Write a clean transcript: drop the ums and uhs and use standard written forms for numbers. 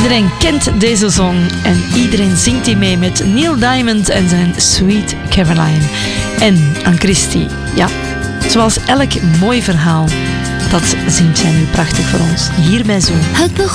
Iedereen kent deze song en iedereen zingt die mee met Neil Diamond en zijn Sweet Caroline. En aan Christy, ja, zoals elk mooi verhaal, dat zingt zij nu prachtig voor ons, hier bij Zoom.